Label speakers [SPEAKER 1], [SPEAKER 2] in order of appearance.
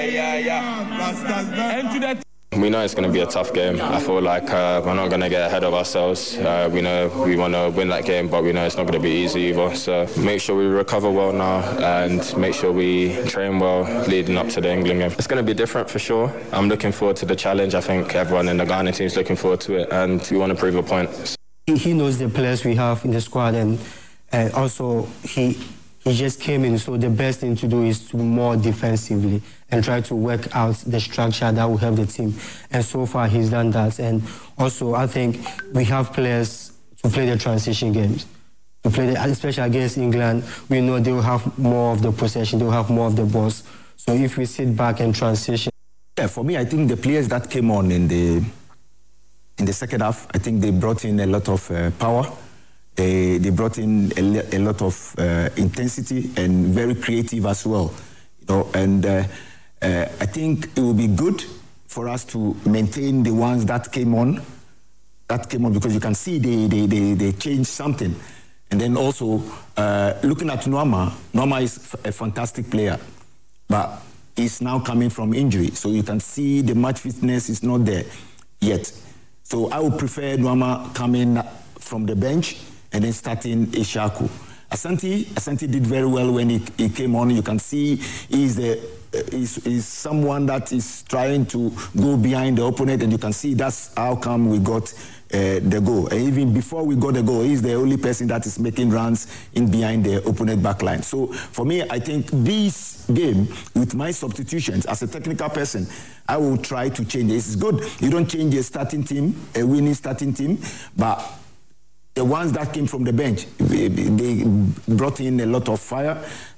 [SPEAKER 1] We know it's going to be a tough game. I feel like we're not going to get ahead of ourselves. We know we want to win that game, but we know it's not going to be easy either. So make sure we recover well now and make sure we train well leading up to the England game. It's going to be different for sure. I'm looking forward to the challenge. I think everyone in the Ghana team is looking forward to it, and we want to prove a point.
[SPEAKER 2] He knows the players we have in the squad, and also he just came in, so the best thing to do is to more defensively and try to work out the structure that will help the team. And so far, he's done that. And also, I think we have players to play the transition games, especially against England. We know they will have more of the possession, they will have more of the balls. So if we sit back and transition.
[SPEAKER 3] Yeah, for me, I think the players that came on in the second half, I think they brought in a lot of power. They brought in a lot of intensity and very creative as well. You know, and I think it will be good for us to maintain the ones that came on because you can see they changed something. And then also looking at Nuama is a fantastic player, but he's now coming from injury, so you can see the match fitness is not there yet. So I would prefer Nuama coming from the bench and then starting Ishaku. Asante did very well when he came on. You can see he's someone that is trying to go behind the opponent, and you can see that's how come we got the goal. And even before we got the goal, he's the only person that is making runs in behind the opponent backline. So for me, I think this game, with my substitutions as a technical person, I will try to change it. It's good. You don't change a starting team, a winning starting team, but the ones that came from the bench, they brought in a lot of fire.